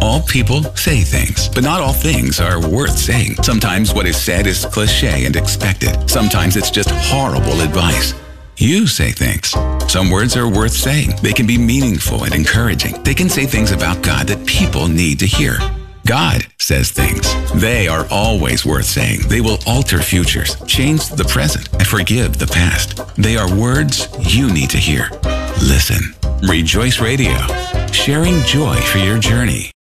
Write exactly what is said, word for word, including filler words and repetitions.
All people say things, but not all things are worth saying. Sometimes what is said is cliche and expected. Sometimes it's just horrible advice. You say things. Some words are worth saying. They can be meaningful and encouraging. They can say things about God that people need to hear. God says things. They are always worth saying. They will alter futures, change the present, and forgive the past. They are words you need to hear. Listen. Rejoice Radio, sharing joy for your journey.